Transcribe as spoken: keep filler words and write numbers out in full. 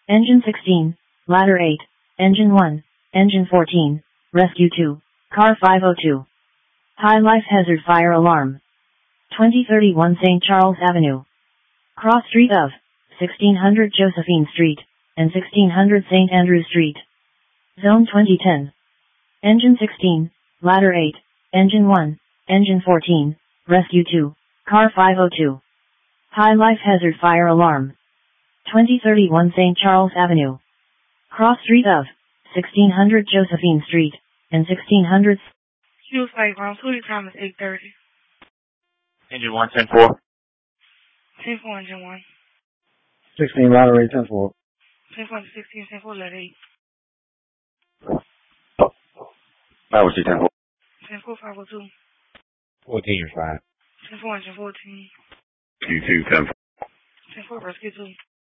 Engine sixteen, Ladder eight, Engine one, Engine fourteen, Rescue two, Car five oh two. High life hazard fire alarm. twenty thirty-one Saint Charles Avenue. Cross street of sixteen hundred Josephine Street and sixteen hundred Saint Andrew Street. Zone twenty ten. Engine sixteen, Ladder eight, Engine one, Engine fourteen, Rescue two, Car five oh two. High life hazard fire alarm. twenty thirty-one Saint Charles Avenue. Cross street of sixteen hundred Josephine Street and sixteen hundred. Hughes Lake Ground, Tootie time is eight thirty. Engine one, ten four. ten four, Engine one. sixteen, Ladder eight, ten four. ten four to sixteen, ten four, Ladder eight. Power C ten four. ten four, five oh two. fourteen, you're five. ten four, Engine fourteen. Q two, ten four. ten four, Rescue two.